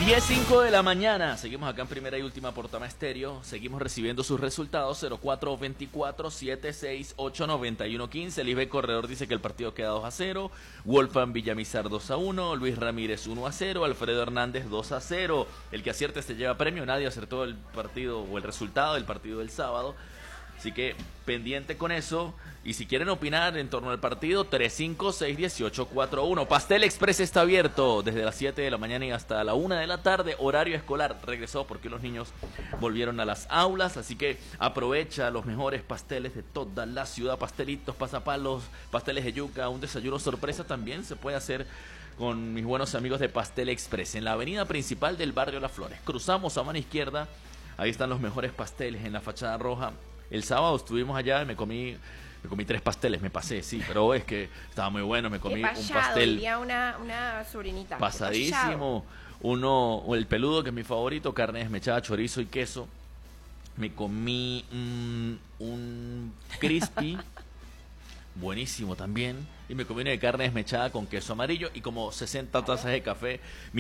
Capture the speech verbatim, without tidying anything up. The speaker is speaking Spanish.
diez cinco de la mañana, seguimos acá en primera y última por Tama Estéreo, seguimos recibiendo sus resultados. Cero cuatro veinticuatro, setenta y seis, ocho noventa y uno quince. Lisbeth Corredor dice que el partido queda dos a cero, Wolfgang Villamizar dos a uno, Luis Ramírez uno a cero, Alfredo Hernández dos a cero. El que acierte se lleva premio, nadie acertó el partido o el resultado del partido del sábado. Así que pendiente con eso. Y si quieren opinar en torno al partido, tres cinco seis uno ocho cuatro uno. Pastel Express está abierto desde las siete de la mañana y hasta la una de la tarde. Horario escolar regresó porque los niños volvieron a las aulas. Así que aprovecha los mejores pasteles de toda la ciudad. Pastelitos, pasapalos, pasteles de yuca. Un desayuno sorpresa también se puede hacer con mis buenos amigos de Pastel Express en la avenida principal del barrio Las Flores. Cruzamos a mano izquierda. Ahí están los mejores pasteles en la fachada roja. El sábado estuvimos allá y me comí me comí tres pasteles, me pasé, sí, pero es que estaba muy bueno, me comí pasado, un pastel diría una, una sobrinita. pasadísimo, uno, el peludo que es mi favorito, carne desmechada, chorizo y queso. Me comí mm, un crispy, buenísimo también, y me comí una de carne desmechada con queso amarillo y como sesenta tazas de café.